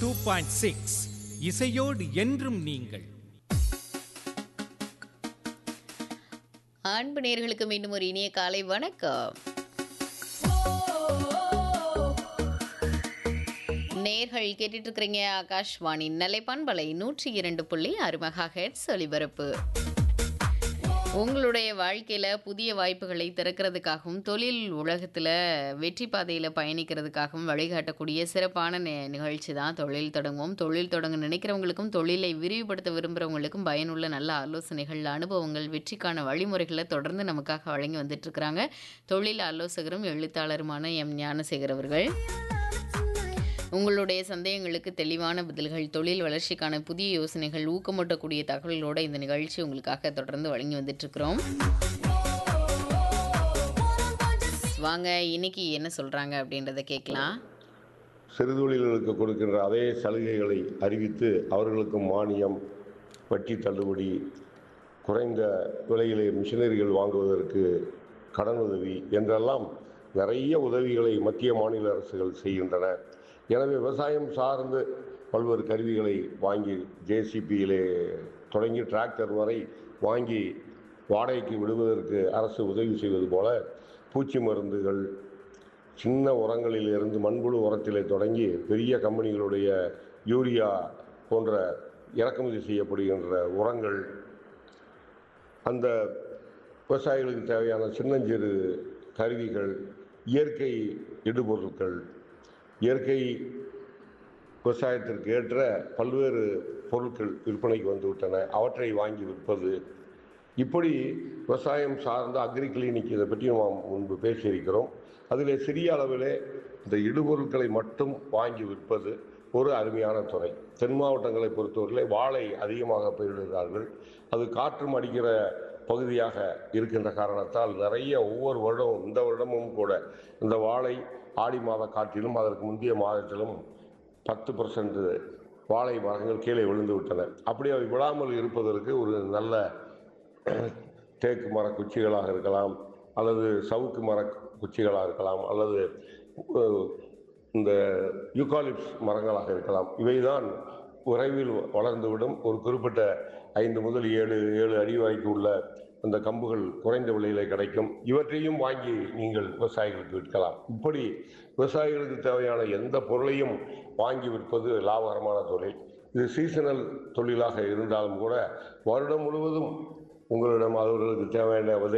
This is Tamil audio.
2.6 இசையோடு என்றும் நீங்கள். அன்பு நேயர்களுக்கு மீண்டும் ஒரு இனிய காலை வணக்கம். நேர்கள் கேட்டுட்டு இருக்கிறீங்க ஆகாஷ்வாணி நிலைப்பண்பலை 102.6 மெகாஹெர்ட்ஸ் ஒலிபரப்பு. உங்களுடைய வாழ்க்கையில் புதிய வாய்ப்புகளை திறக்கிறதுக்காகவும் தொழில் உலகத்தில் வெற்றி பாதையில் பயணிக்கிறதுக்காகவும் வழிகாட்டக்கூடிய சிறப்பான நிகழ்ச்சி தான் தொழில் தொடங்குவோம். தொழில் தொடங்க நினைக்கிறவங்களுக்கும் தொழிலை விரிவுபடுத்த விரும்புகிறவங்களுக்கும் பயனுள்ள நல்ல ஆலோசனைகள், அனுபவங்கள், வெற்றிக்கான வழிமுறைகளை தொடர்ந்து நமக்காக வழங்கி வந்துட்டுருக்கிறாங்க தொழில் ஆலோசகரும் எழுத்தாளருமான எம் ஞானசேகர் அவர்கள். உங்களுடைய சந்தேகங்களுக்கு தெளிவான பதில்கள், தொழில் வளர்ச்சிக்கான புதிய யோசனைகள், ஊக்கமூட்டக்கூடிய தகவல்களோடு இந்த நிகழ்ச்சி உங்களுக்காக தொடர்ந்து வழங்கி வந்துட்டுருக்குறோம். வாங்க இன்னைக்கு என்ன சொல்கிறாங்க அப்படின்றத கேட்கலாம். சிறுதொழில்களுக்கு கொடுக்கின்ற அதே சலுகைகளை அறிவித்து அவர்களுக்கு மானியம், வட்டி தள்ளுபடி, குறைந்த விலையிலே மிஷினரிகள் வாங்குவதற்கு கடன் உதவி என்றெல்லாம் நிறைய உதவிகளை மத்திய மாநில அரசுகள் செய்கின்றன. எனவே விவசாயம் சார்ந்து பல்வேறு கருவிகளை வாங்கி, ஜேசிபியிலே தொடங்கி டிராக்டர் வரை வாங்கி வாடகைக்கு விடுவதற்கு அரசு உதவி செய்வது போல, பூச்சி மருந்துகள், சின்ன உரங்களிலிருந்து மண்புழு உரத்திலே தொடங்கி பெரிய கம்பெனிகளுடைய யூரியா போன்ற இறக்குமதி செய்யப்படுகின்ற உரங்கள், அந்த விவசாயிகளுக்கு தேவையான சின்னஞ்சிறு கருவிகள், இயற்கை இடுபொருட்கள், இயற்கை விவசாயத்திற்கு ஏற்ற பல்வேறு பொருட்கள் விற்பனைக்கு வந்துவிட்டன. அவற்றை வாங்கி விற்பது, இப்படி விவசாயம் சார்ந்த அக்ரி கிளினிக், இதை பற்றி நாம் முன்பு பேசியிருக்கிறோம். அதில் சிறிய அளவிலே இந்த இடுபொருட்களை மட்டும் வாங்கி விற்பது ஒரு அருமையான துறை. தென் மாவட்டங்களை பொறுத்தவரையிலே வாழை அதிகமாக பயிரிடுகிறார்கள். அது காற்றும் அடிக்கிற பகுதியாக இருக்கின்ற காரணத்தால் நிறைய ஒவ்வொரு வருடமும், இந்த வருடமும் கூட இந்த வாழை ஆடி மாத காற்றிலும் அதற்கு முந்தைய மாதத்திலும் 10% வாழை மரங்கள் கீழே விழுந்து விட்டன. அப்படி அவை விழாமல் இருப்பதற்கு ஒரு நல்ல தேக்கு மர குச்சிகளாக இருக்கலாம், அல்லது சவுக்கு மர குச்சிகளாக இருக்கலாம், அல்லது இந்த யூகாலிப்ஸ் மரங்களாக இருக்கலாம். இவைதான் விரைவில் வளர்ந்துவிடும். ஒரு குறிப்பிட்ட 5 முதல் 7 அடி வரைக்கும் உள்ள அந்த கம்புகள் குறைந்த விலையில் கிடைக்கும். இவற்றையும் வாங்கி நீங்கள் விவசாயிகளுக்கு விற்கலாம். இப்படி விவசாயிகளுக்கு தேவையான எந்த பொருளையும் வாங்கி விற்பது லாபகரமான தொழில். இது சீசனல் தொழிலாக இருந்தாலும் கூட வருடம் முழுவதும் உங்களிடம் அவர்களுக்கு தேவையான